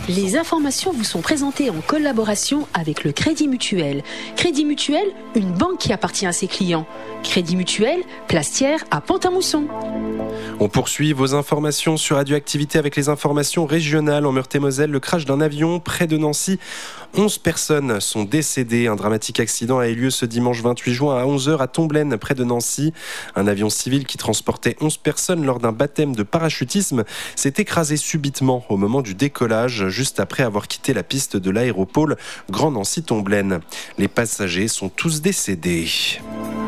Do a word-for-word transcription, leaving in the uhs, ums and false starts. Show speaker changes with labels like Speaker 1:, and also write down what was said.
Speaker 1: Les informations vous sont présentées en collaboration avec le Crédit Mutuel. Crédit Mutuel, une banque qui appartient à ses clients. Crédit Mutuel, Plastière à Pont-à-Mousson.
Speaker 2: On poursuit vos informations sur Radioactivité avec les informations régionales. En Meurthe-et-Moselle, le crash d'un avion près de Nancy. onze personnes sont décédées. Un dramatique accident a eu lieu ce dimanche vingt-huit juin à onze heures à Tomblaine, près de Nancy. Un avion civil qui transportait onze personnes lors d'un baptême de parachutisme s'est écrasé subitement au moment du décollage, juste après avoir quitté la piste de l'aéropôle Grand Nancy-Tomblaine. Les passagers sont tous décédés.